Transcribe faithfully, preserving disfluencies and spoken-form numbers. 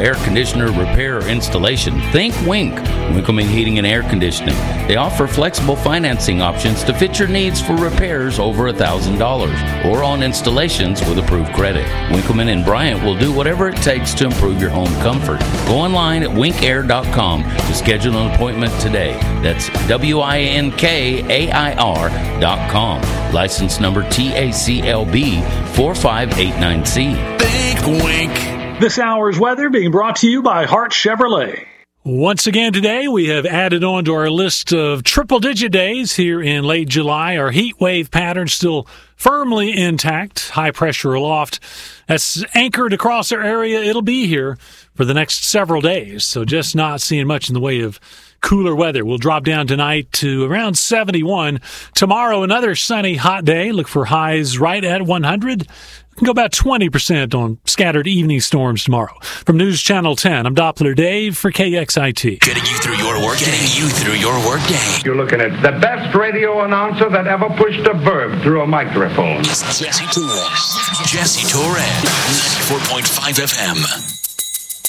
air conditioner repair or installation, think Wink. Winkleman Heating and Air Conditioning. They offer flexible financing options to fit your needs for repairs over one thousand dollars or on installations with approved credit. Winkleman and Bryant will do whatever it takes to improve your home comfort. Go online at wink air dot com to schedule an appointment today. That's W I N K A I R dot com. License number T A C L B four five eight nine C. Think Wink. This hour's weather being brought to you by Hart Chevrolet. Once again today, we have added on to our list of triple-digit days here in late July. Our heat wave pattern still firmly intact. High pressure aloft that's anchored across our area. It'll be here for the next several days, so just not seeing much in the way of cooler weather. We'll drop down tonight to around seventy-one. Tomorrow, another sunny, hot day. Look for highs right at one hundred. We can go about twenty percent on scattered evening storms tomorrow. From News Channel ten, I'm Doppler Dave for K X I T. Getting you through your work, getting you through your work day. You're looking at the best radio announcer that ever pushed a verb through a microphone. Jesse Torres. Jesse Torres. ninety-four point five F M.